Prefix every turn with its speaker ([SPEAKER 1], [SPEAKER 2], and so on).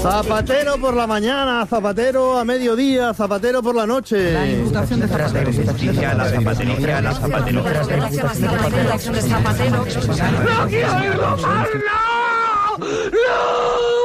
[SPEAKER 1] Zapatero por la mañana, Zapatero a mediodía, Zapatero por la noche.
[SPEAKER 2] La imputación de Zapatero.
[SPEAKER 3] La zapatería.
[SPEAKER 4] ¡No quiero irlo más! ¡No! ¡No!